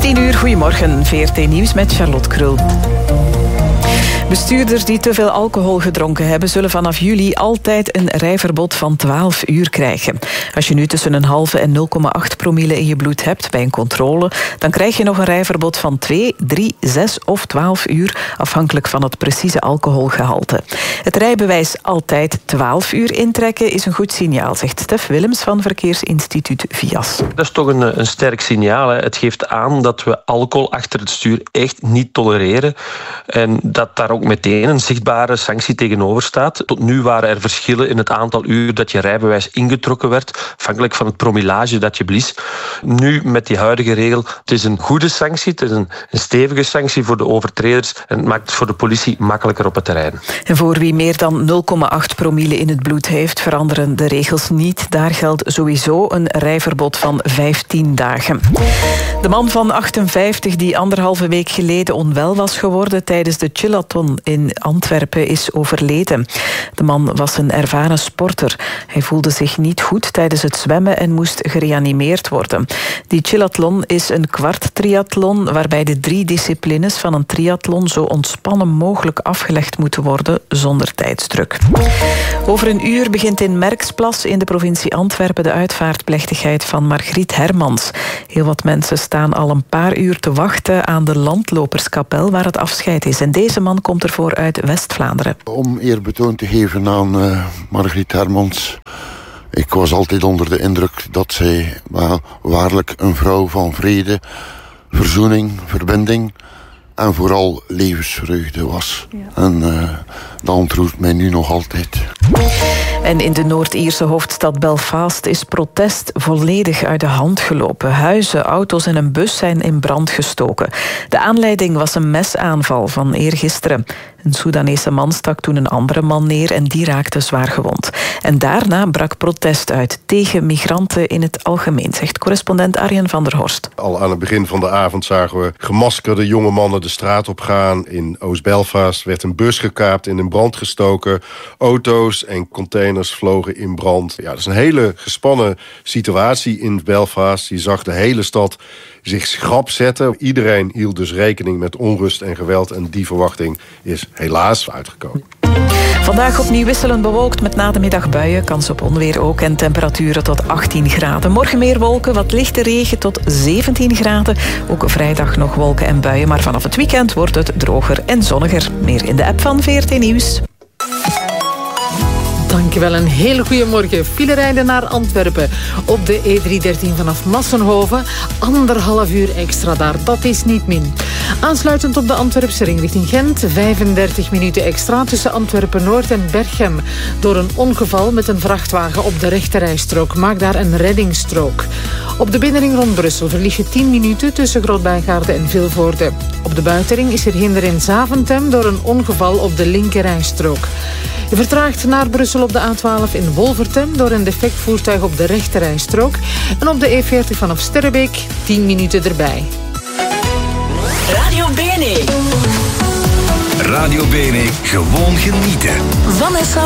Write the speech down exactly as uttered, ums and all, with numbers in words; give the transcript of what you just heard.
tien uur, goedemorgen. V R T Nieuws met Charlotte Krul. Bestuurders die te veel alcohol gedronken hebben, zullen vanaf juli altijd een rijverbod van twaalf uur krijgen. Als je nu tussen een halve en nul komma acht promille in je bloed hebt bij een controle, dan krijg je nog een rijverbod van twee, drie, zes of twaalf uur, afhankelijk van het precieze alcoholgehalte. Het rijbewijs altijd twaalf uur intrekken is een goed signaal, zegt Stef Willems van Verkeersinstituut Vias. Dat is toch een, een sterk signaal. Hè. Het geeft aan dat we alcohol achter het stuur echt niet tolereren en dat daar ook meteen een zichtbare sanctie tegenover staat. Tot nu waren er verschillen in het aantal uur dat je rijbewijs ingetrokken werd, afhankelijk van het promillage dat je blies. Nu, met die huidige regel, het is een goede sanctie, het is een, een stevige sanctie voor de overtreders en het maakt het voor de politie makkelijker op het terrein. En voor wie meer dan nul komma acht promille in het bloed heeft, veranderen de regels niet. Daar geldt sowieso een rijverbod van vijftien dagen. De man van achtenvijftig die anderhalve week geleden onwel was geworden tijdens de Chillathon in Antwerpen is overleden. De man was een ervaren sporter. Hij voelde zich niet goed tijdens het zwemmen en moest gereanimeerd worden. Die Chillathlon is een kwart triathlon waarbij de drie disciplines van een triathlon zo ontspannen mogelijk afgelegd moeten worden zonder tijdsdruk. Over een uur begint in Merksplas in de provincie Antwerpen de uitvaartplechtigheid van Margriet Hermans. Heel wat mensen staan al een paar uur te wachten aan de landloperskapel waar het afscheid is. En deze man komt ervoor uit West-Vlaanderen. Om eerbetoon te geven aan uh, Margriet Hermans. Ik was altijd onder de indruk dat zij well, waarlijk een vrouw van vrede, verzoening, verbinding en vooral levensvreugde was. Ja. En uh, dat ontroert mij nu nog altijd. En in de Noord-Ierse hoofdstad Belfast is protest volledig uit de hand gelopen. Huizen, auto's en een bus zijn in brand gestoken. De aanleiding was een mesaanval van eergisteren. Een Soedanese man stak toen een andere man neer en die raakte zwaar gewond. En daarna brak protest uit tegen migranten in het algemeen, zegt correspondent Arjen van der Horst. Al aan het begin van de avond zagen we gemaskerde jonge mannen de straat op gaan. In Oost-Belfast werd een bus gekaapt, in een brand gestoken. Auto's en containers vlogen in brand. Ja, dat is een hele gespannen situatie in Belfast. Je zag de hele stad zich schrap zetten. Iedereen hield dus rekening met onrust en geweld. En die verwachting is helaas uitgekomen. Vandaag opnieuw wisselend bewolkt met na de middag buien. Kans op onweer ook en temperaturen tot achttien graden. Morgen meer wolken, wat lichte regen tot zeventien graden. Ook vrijdag nog wolken en buien. Maar vanaf het weekend wordt het droger en zonniger. Meer in de app van V R T Nieuws. Dankjewel, een hele goede morgen. File rijden naar Antwerpen op de E driehonderddertien vanaf Massenhoven. Anderhalf uur extra daar, dat is niet min. Aansluitend op de Antwerpse ring richting Gent. vijfendertig minuten extra tussen Antwerpen-Noord en Berchem. Door een ongeval met een vrachtwagen op de rechterrijstrook. Maak daar een reddingsstrook. Op de binnenring rond Brussel verlies je tien minuten tussen Grootbijgaarden en Vilvoorde. Op de buitenring is er hinder in Zaventem door een ongeval op de linkerrijstrook. Je vertraagt naar Brussel op de A twaalf in Wolvertem door een defect voertuig op de rechterrijstrook. En op de E veertig vanaf Sterrebeek tien minuten erbij. Radio B N E. Radio B N E, gewoon genieten. Vanessa